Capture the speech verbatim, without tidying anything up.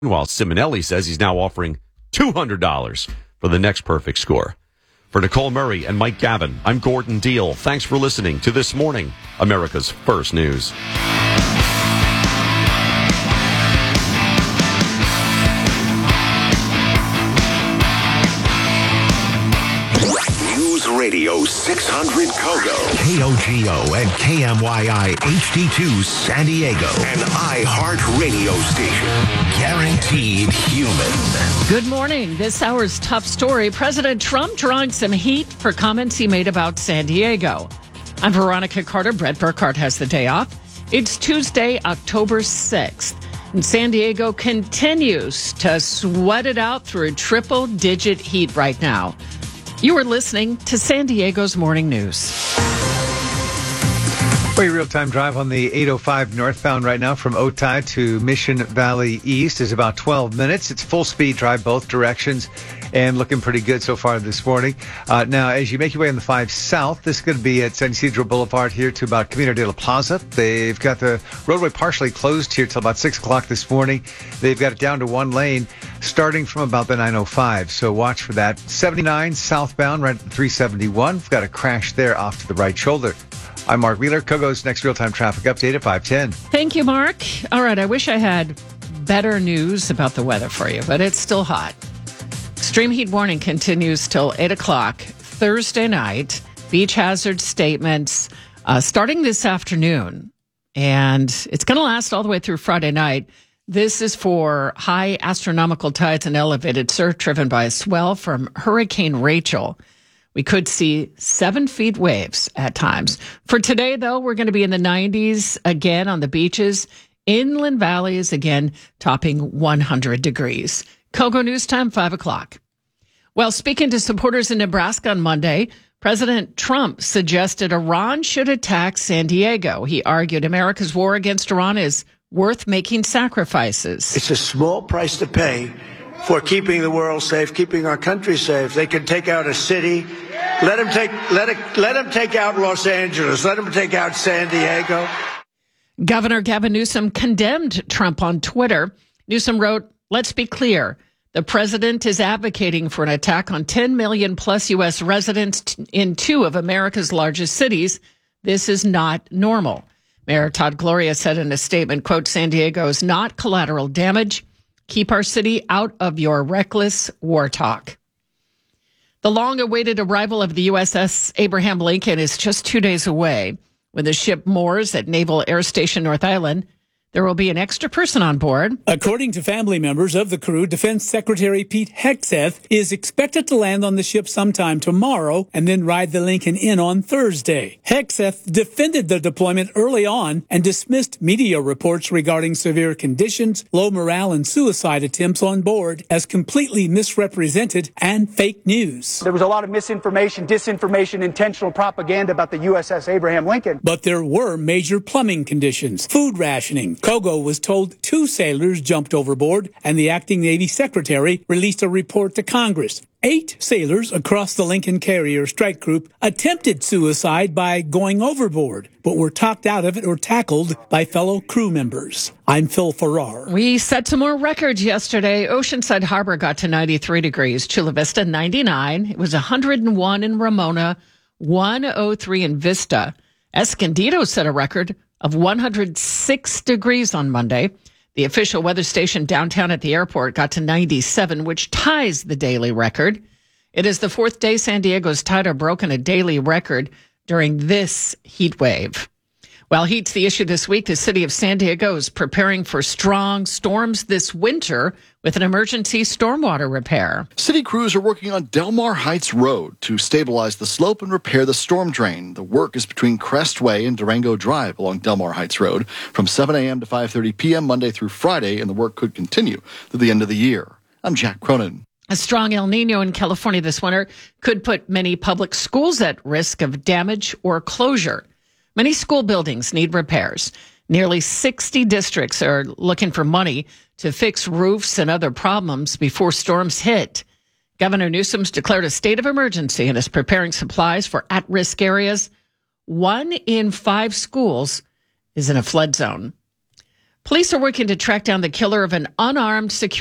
While Simonelli says he's now offering two hundred dollars for the next perfect score. For Nicole Murray and Mike Gavin, I'm Gordon Deal. Thanks for listening to This Morning, America's First News. News Radio six hundred Kogo. K O G O and K M Y I H D two San Diego. An iHeartRadio station. Guaranteed human. Good morning. This hour's top story. President Trump drawing some heat for comments he made about San Diego. I'm Veronica Carter. Brett Burkhart has the day off. It's Tuesday, October sixth. And San Diego continues to sweat it out through triple-digit heat right now. You are listening to San Diego's Morning News. A real-time drive on the eight oh five northbound right now from Otay to Mission Valley East is about twelve minutes. It's full-speed drive both directions and looking pretty good so far this morning. Uh, now, as you make your way on the five south, this is going to be at San Isidro Boulevard here to about Camino de la Plaza. They've got the roadway partially closed here till about six o'clock this morning. They've got it down to one lane starting from about the nine oh five, so watch for that. seventy-nine southbound right at the three seventy-one. We've got a crash there off to the right shoulder. I'm Mark Wheeler. Kogo's next real-time traffic update at five ten. Thank you, Mark. All right, I wish I had better news about the weather for you, but it's still hot. Extreme heat warning continues till eight o'clock Thursday night. Beach hazard statements uh, starting this afternoon, and it's going to last all the way through Friday night. This is for high astronomical tides and elevated surf driven by a swell from Hurricane Rachel. We could see seven feet waves at times. For today, though, we're going to be in the nineties again on the beaches. Inland valleys again topping one hundred degrees. Kogo News Time, five o'clock. Well, speaking to supporters in Nebraska on Monday, President Trump suggested Iran should attack San Diego. He argued America's war against Iran is worth making sacrifices. It's a small price to pay for keeping the world safe, keeping our country safe. They can take out a city. Let them take, let it, let them take out Los Angeles. Let them take out San Diego. Governor Gavin Newsom condemned Trump on Twitter. Newsom wrote, "Let's be clear. The president is advocating for an attack on ten million plus U S residents in two of America's largest cities. This is not normal." Mayor Todd Gloria said in a statement, quote, "San Diego is not collateral damage. Keep our city out of your reckless war talk." The long-awaited arrival of the U S S Abraham Lincoln is just two days away. When the ship moors at Naval Air Station North Island, there will be an extra person on board. According to family members of the crew, Defense Secretary Pete Hegseth is expected to land on the ship sometime tomorrow and then ride the Lincoln in on Thursday. Hegseth defended the deployment early on and dismissed media reports regarding severe conditions, low morale, and suicide attempts on board as completely misrepresented and fake news. There was a lot of misinformation, disinformation, intentional propaganda about the U S S Abraham Lincoln. But there were major plumbing conditions, food rationing. Kogo was told two sailors jumped overboard, and the acting Navy Secretary released a report to Congress. Eight sailors across the Lincoln Carrier strike group attempted suicide by going overboard, but were talked out of it or tackled by fellow crew members. I'm Phil Farrar. We set some more records yesterday. Oceanside Harbor got to ninety-three degrees, Chula Vista ninety-nine. It was one hundred one in Ramona, one oh three in Vista. Escondido set a record of one hundred six degrees on Monday. The official weather station downtown at the airport got to ninety-seven, which ties the daily record. It is the fourth day San Diego's tied or broken a daily record during this heat wave. While heat's the issue this week, the city of San Diego is preparing for strong storms this winter with an emergency stormwater repair. City crews are working on Del Mar Heights Road to stabilize the slope and repair the storm drain. The work is between Crestway and Durango Drive along Del Mar Heights Road from seven a.m. to five thirty p.m. Monday through Friday, and the work could continue through the end of the year. I'm Jack Cronin. A strong El Nino in California this winter could put many public schools at risk of damage or closure. Many school buildings need repairs. Nearly sixty districts are looking for money to fix roofs and other problems before storms hit. Governor Newsom's declared a state of emergency and is preparing supplies for at-risk areas. One in five schools is in a flood zone. Police are working to track down the killer of an unarmed security